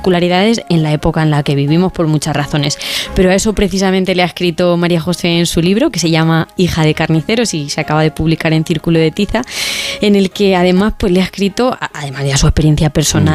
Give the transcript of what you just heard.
particularidades en la época en la que vivimos por muchas razones. Pero a eso precisamente le ha escrito María José en su libro, que se llama Hija de carniceros y se acaba de publicar en Círculo de Tiza, en el que además pues le ha escrito, además de a su experiencia personal,